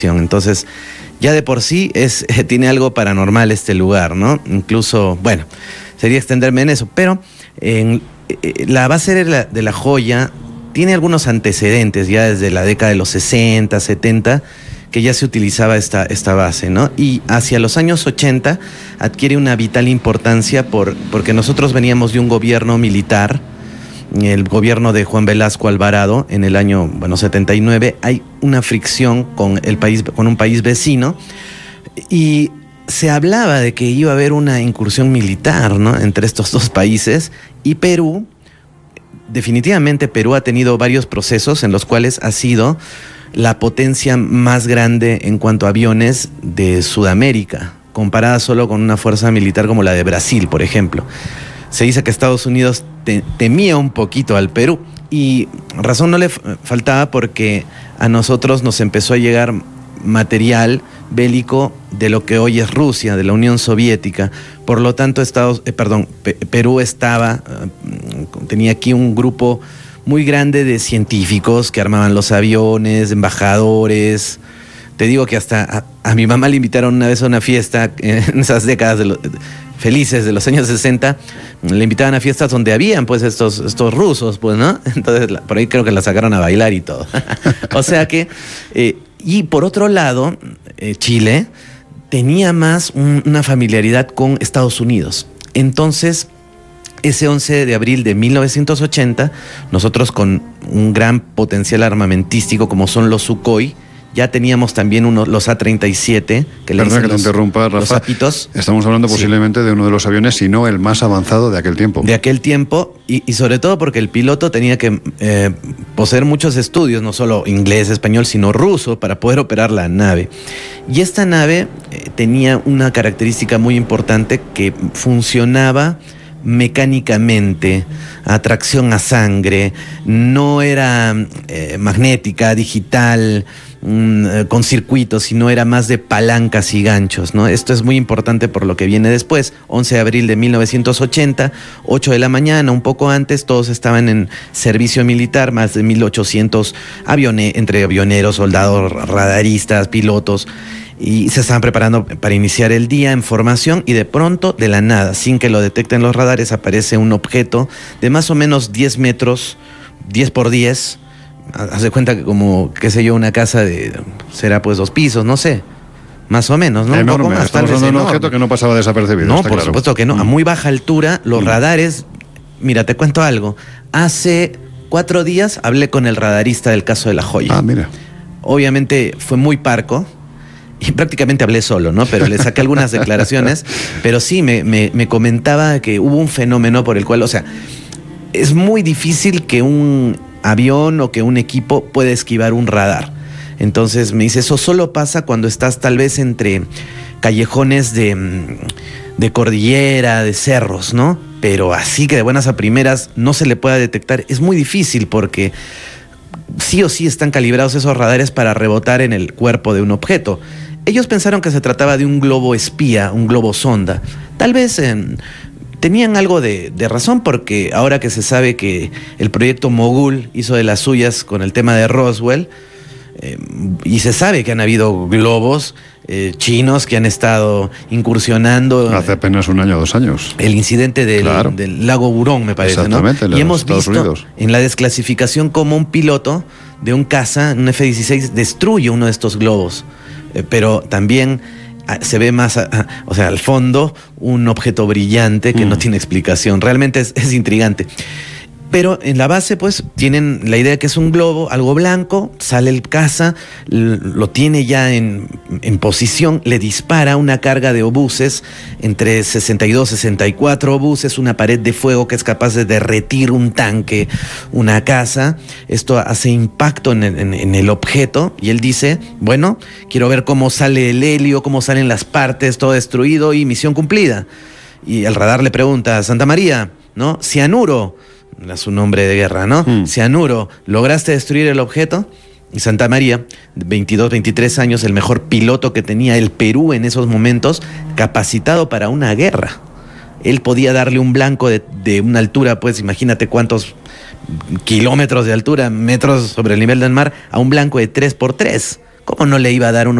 Entonces, ya de por sí tiene algo paranormal este lugar, ¿no? Incluso, bueno, sería extenderme en eso, pero la base de la joya tiene algunos antecedentes ya desde la década de los 60, 70, que ya se utilizaba esta base, ¿no? Y hacia los años 80 adquiere una vital importancia porque nosotros veníamos de un gobierno militar, el gobierno de Juan Velasco Alvarado en el año 79. Hay una fricción con un país vecino y se hablaba de que iba a haber una incursión militar, ¿no?, entre estos dos países. Y Perú, definitivamente Perú ha tenido varios procesos en los cuales ha sido la potencia más grande en cuanto a aviones de Sudamérica, comparada solo con una fuerza militar como la de Brasil, por ejemplo. Se dice que Estados Unidos temía un poquito al Perú, y razón no le faltaba, porque a nosotros nos empezó a llegar material bélico de lo que hoy es Rusia, de la Unión Soviética. Por lo tanto, Perú tenía aquí un grupo muy grande de científicos que armaban los aviones, embajadores. Te digo que hasta a mi mamá le invitaron una vez a una fiesta en esas décadas felices de los años 60. Le invitaban a fiestas donde habían pues estos rusos, pues, ¿no? Entonces por ahí creo que la sacaron a bailar y todo. O sea que, y por otro lado, Chile tenía más una familiaridad con Estados Unidos. Entonces, ese 11 de abril de 1980, nosotros con un gran potencial armamentístico como son los Sukhoi, ya teníamos también los A-37, que le dicen que te interrumpa, Rafa. Los zapitos. Estamos hablando posiblemente de uno de los aviones, si no el más avanzado de aquel tiempo. De aquel tiempo, y sobre todo porque el piloto tenía que poseer muchos estudios, no solo inglés, español, sino ruso, para poder operar la nave. Y esta nave tenía una característica muy importante, que funcionaba mecánicamente, a tracción a sangre, no era magnética, digital, con circuitos, sino era más de palancas y ganchos, ¿no? Esto es muy importante por lo que viene después. 11 de abril de 1980, 8 de la mañana, un poco antes, todos estaban en servicio militar, más de 1,800 entre avioneros, soldados, radaristas, pilotos, y se estaban preparando para iniciar el día en formación, y de pronto, de la nada, sin que lo detecten los radares, aparece un objeto de más o menos 10 metros, 10 por 10, haz de cuenta que como, qué sé yo, una casa será pues 2 pisos, no sé, más o menos, ¿no? Enorme, un poco más, estamos hablando de un objeto que no pasaba desapercibido. No, por supuesto que no, a muy baja altura, los radares, mira, te cuento algo, hace 4 días hablé con el radarista del caso de La Joya. Ah, mira. Obviamente fue muy parco, y prácticamente hablé solo, ¿no? Pero le saqué algunas declaraciones, pero sí, me comentaba que hubo un fenómeno por el cual, o sea, es muy difícil que un avión o que un equipo pueda esquivar un radar. Entonces me dice, eso solo pasa cuando estás tal vez entre callejones de cordillera, de cerros, ¿no? Pero así que de buenas a primeras no se le pueda detectar, es muy difícil, porque sí o sí están calibrados esos radares para rebotar en el cuerpo de un objeto. Ellos pensaron que se trataba de un globo espía, un globo sonda. Tal vez tenían algo de razón, porque ahora que se sabe que el proyecto Mogul hizo de las suyas con el tema de Roswell, y se sabe que han habido globos chinos que han estado incursionando. Hace apenas 1 año o 2 años. El incidente del lago Burón, me parece, exactamente, ¿no? Y hemos visto Unidos, en la desclasificación cómo un piloto de un caza, un F-16, destruye uno de estos globos. Pero también se ve más, o sea, al fondo, un objeto brillante que no tiene explicación. Realmente es intrigante. Pero en la base, pues, tienen la idea que es un globo, algo blanco, sale el caza, lo tiene ya en posición, le dispara una carga de obuses, entre 62, 64 obuses, una pared de fuego que es capaz de derretir un tanque, una casa. Esto hace impacto en el objeto, y él dice, bueno, quiero ver cómo sale el helio, cómo salen las partes, todo destruido, y misión cumplida. Y el radar le pregunta, Santa María, ¿no? Cianuro, es un nombre de guerra, ¿no? Cianuro, ¿lograste destruir el objeto? Y Santa María, 22, 23 años, el mejor piloto que tenía el Perú en esos momentos, capacitado para una guerra. Él podía darle un blanco de una altura, pues imagínate cuántos kilómetros de altura, metros sobre el nivel del mar, a un blanco de 3x3. ¿cómo no le iba a dar una